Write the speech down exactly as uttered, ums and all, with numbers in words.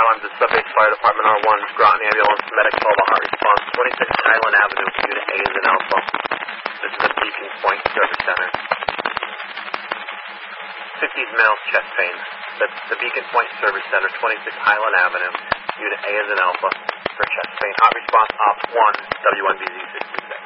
alarms, the Subbase Fire Department R one, Groton Ambulance, Medic twelve, hot response, twenty-six Highland Avenue, Unit A is in Alpha. This is the Beacon Point Service Center. fifties male chest pain. That's the Beacon Point Service Center, twenty-six Highland Avenue, Unit A is in Alpha, for chest pain. Hot response, Op one, W one B Z sixty-six.